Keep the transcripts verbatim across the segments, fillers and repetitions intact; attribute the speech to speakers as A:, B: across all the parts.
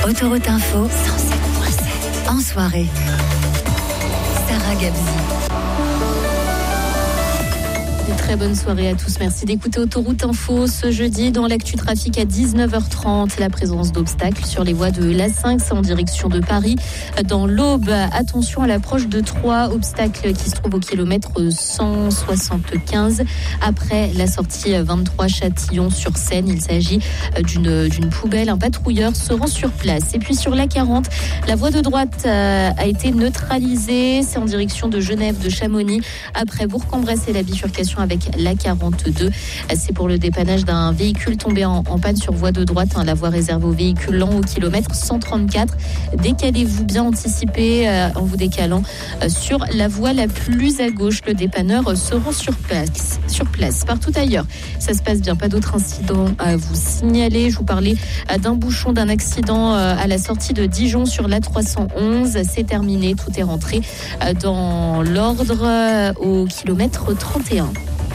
A: Autoroute Info, cent sept virgule sept. En soirée, Sarah Gabzi.
B: Une très bonne soirée à tous. Merci d'écouter Autoroute Info ce jeudi. Dans l'actu trafic à dix-neuf heures trente, la présence d'obstacles sur les voies de l'A cinq, c'est en direction de Paris. Dans l'Aube, attention à l'approche de Troyes, obstacle qui se trouve au kilomètre cent soixante-quinze. Après la sortie vingt-trois Châtillon-sur-Seine, il s'agit d'une, d'une poubelle. Un patrouilleur se rend sur place. Et puis sur l'A quarante, la voie de droite a été neutralisée. C'est en direction de Genève, de Chamonix. Après Bourg-en-Bresse et la bifurcation avec l'A quarante-deux. C'est pour le dépannage d'un véhicule tombé en, en panne sur voie de droite. Hein, la voie réservée aux véhicules lents au kilomètre cent trente-quatre. Décalez-vous, bien anticipé euh, en vous décalant euh, sur la voie la plus à gauche. Le dépanneur se rend sur place. Sur place. Partout ailleurs, ça se passe bien. Pas d'autres incidents à vous signaler. Je vous parlais euh, d'un bouchon, d'un accident euh, à la sortie de Dijon sur l'A trois cent onze. C'est terminé. Tout est rentré euh, dans l'ordre euh, au kilomètre trente et un.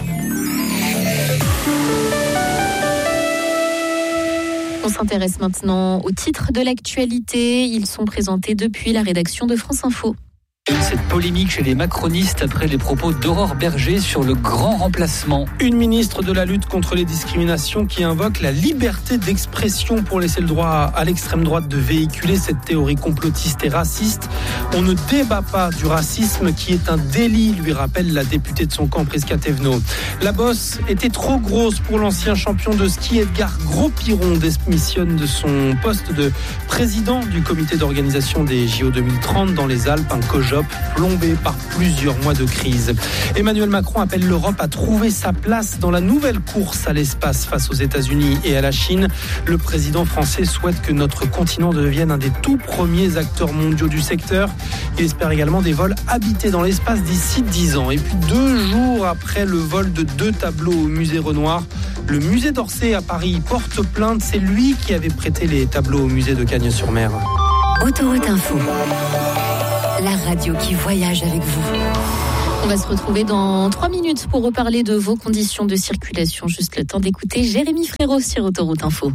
B: On s'intéresse maintenant aux titres de l'actualité. Ils sont présentés depuis la rédaction de France Info.
C: Cette polémique chez les macronistes après les propos d'Aurore Berger sur le grand remplacement.
D: Une ministre de la lutte contre les discriminations qui invoque la liberté d'expression pour laisser le droit à l'extrême droite de véhiculer cette théorie complotiste et raciste. On ne débat pas du racisme qui est un délit, lui rappelle la députée de son camp Prisca Thévenot. La bosse était trop grosse pour l'ancien champion de ski Edgar Gros-Piron, démissionne de son poste de président du comité d'organisation des J O deux mille trente dans les Alpes, un cojop plombé par plusieurs mois de crise. Emmanuel Macron appelle l'Europe à trouver sa place dans la nouvelle course à l'espace face aux États-Unis et à la Chine. Le président français souhaite que notre continent devienne un des tout premiers acteurs mondiaux du secteur. Il espère également des vols habités dans l'espace d'ici dix ans. Et puis deux jours après le vol de deux tableaux au musée Renoir, le musée d'Orsay à Paris porte plainte. C'est lui qui avait prêté les tableaux au musée de Cagnes-sur-Mer.
A: Autoroute Info, la radio qui voyage avec vous.
B: On va se retrouver dans trois minutes pour reparler de vos conditions de circulation. Juste le temps d'écouter Jérémy Frérot sur Autoroute Info.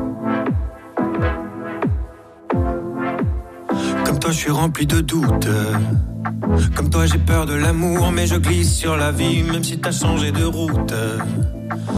E: Comme toi, je suis rempli de doutes. Comme toi, j'ai peur de l'amour, mais je glisse sur la vie, même si t'as changé de route.